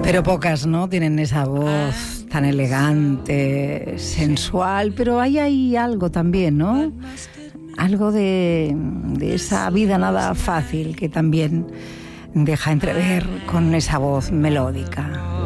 Pero pocas, ¿no? Tienen esa voz tan elegante, sensual, pero ahí hay algo también, ¿no? Algo de esa vida nada fácil que también deja entrever con esa voz melódica.